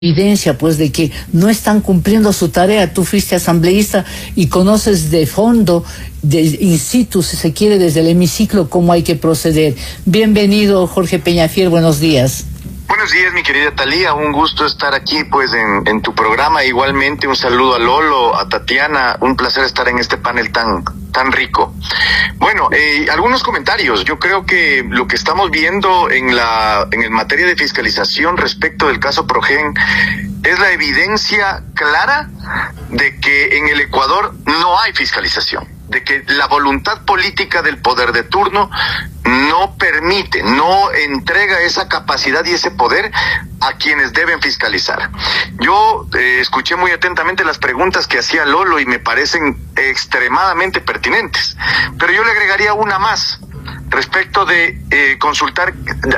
evidencia pues de que no están cumpliendo su tarea. Tú fuiste asambleísta y conoces de fondo, de in situ, si se quiere, desde el hemiciclo, cómo hay que proceder. Bienvenido, Jorge Peñafiel, buenos días. Buenos días, mi querida Talía, un gusto estar aquí pues en tu programa. Igualmente un saludo a Lolo, a Tatiana, un placer estar en este panel tan rico. Bueno, algunos comentarios. Yo creo que lo que estamos viendo en materia de fiscalización respecto del caso Progen es la evidencia clara de que en el Ecuador no hay fiscalización, de que la voluntad política del poder de turno no permite, no entrega esa capacidad y ese poder a quienes deben fiscalizar. Yo escuché muy atentamente las preguntas que hacía Lolo y me parecen extremadamente pertinentes, pero yo le agregaría una más respecto de consultar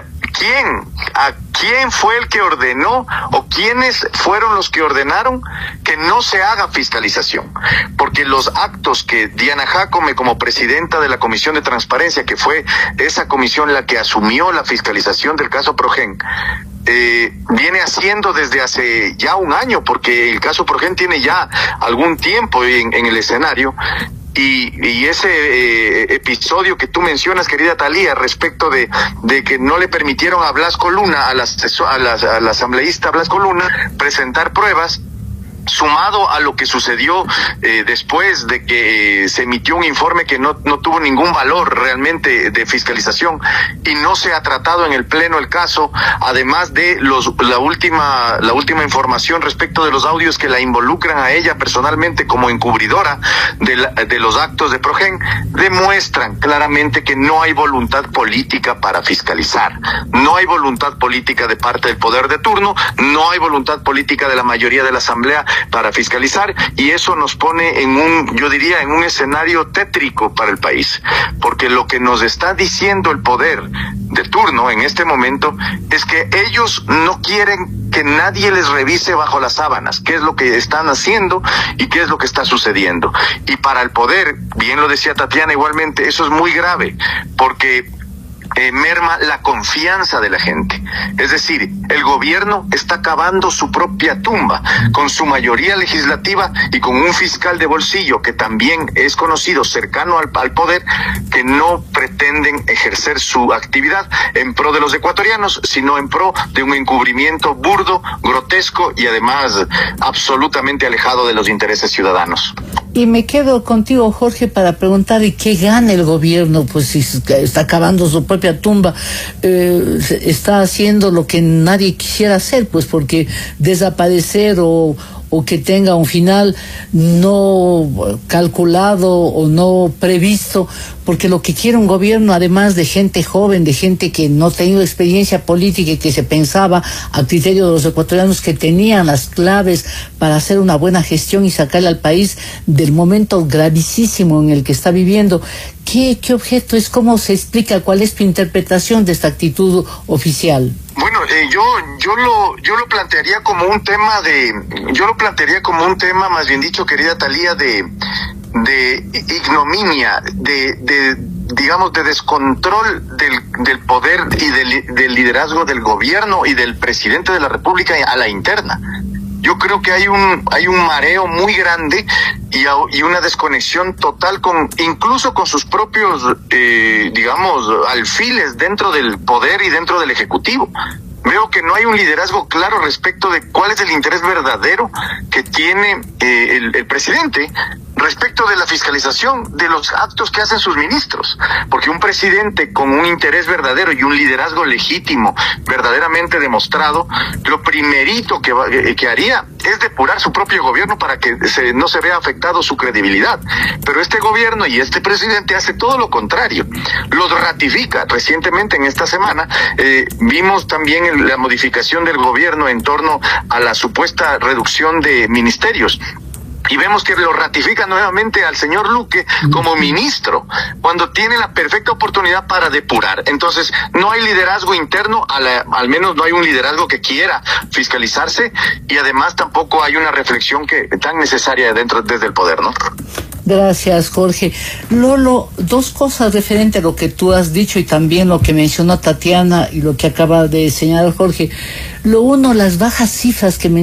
a quién fue el que ordenó o quiénes fueron los que ordenaron que no se haga fiscalización, porque los actos que Diana Jácome, como presidenta de la Comisión de Transparencia, que fue esa comisión la que asumió la fiscalización del caso Progen, viene haciendo desde hace ya un año, porque el caso Progen tiene ya algún tiempo en el escenario. Y ese episodio que tú mencionas, querida Talía, respecto de que no le permitieron a Blasco Luna, a la asambleísta Blasco Luna, presentar pruebas, sumado a lo que sucedió después de que se emitió un informe que no tuvo ningún valor realmente de fiscalización y no se ha tratado en el pleno el caso, además de la última información respecto de los audios que la involucran a ella personalmente como encubridora de los actos de Progen, demuestran claramente que no hay voluntad política para fiscalizar, no hay voluntad política de parte del poder de turno, no hay voluntad política de la mayoría de la asamblea para fiscalizar, y eso nos pone en un escenario tétrico para el país, porque lo que nos está diciendo el poder de turno en este momento es que ellos no quieren que nadie les revise bajo las sábanas qué es lo que están haciendo y qué es lo que está sucediendo. Y para el poder, bien lo decía Tatiana igualmente, eso es muy grave, porque merma la confianza de la gente. Es decir, el gobierno está cavando su propia tumba con su mayoría legislativa y con un fiscal de bolsillo que también es conocido cercano al poder, que no pretenden ejercer su actividad en pro de los ecuatorianos, sino en pro de un encubrimiento burdo, grotesco y además absolutamente alejado de los intereses ciudadanos. Y me quedo contigo, Jorge, para preguntar, ¿y qué gana el gobierno? Pues si está cavando su propia tumba, está haciendo lo que nadie quisiera hacer, pues porque desaparecer o que tenga un final no calculado o no previsto, porque lo que quiere un gobierno, además de gente joven, de gente que no ha tenido experiencia política y que se pensaba a criterio de los ecuatorianos que tenían las claves para hacer una buena gestión y sacarle al país del momento gravísimo en el que está viviendo. ¿Qué objeto es? ¿Cómo se explica? ¿Cuál es tu interpretación de esta actitud oficial? Bueno, yo lo plantearía como un tema más bien dicho, querida Talía, de ignominia, digamos, de descontrol del poder y del liderazgo del gobierno y del presidente de la República a la interna. Yo creo que hay un mareo muy grande y una desconexión total incluso con sus propios, digamos, alfiles dentro del poder y dentro del Ejecutivo. Veo que no hay un liderazgo claro respecto de cuál es el interés verdadero que tiene el presidente respecto de la fiscalización de los actos que hacen sus ministros, porque un presidente con un interés verdadero y un liderazgo legítimo verdaderamente demostrado, lo primerito que haría es depurar su propio gobierno para que no se vea afectado su credibilidad. Pero este gobierno y este presidente hace todo lo contrario, los ratifica. Recientemente, en esta semana, vimos también la modificación del gobierno en torno a la supuesta reducción de ministerios. Y vemos que lo ratifica nuevamente al señor Luque como ministro, cuando tiene la perfecta oportunidad para depurar. Entonces, no hay liderazgo interno, al menos no hay un liderazgo que quiera fiscalizarse, y además tampoco hay una reflexión tan necesaria desde el poder, ¿no? Gracias, Jorge. Lolo, dos cosas referente a lo que tú has dicho y también lo que mencionó Tatiana y lo que acaba de señalar Jorge. Lo uno, las bajas cifras que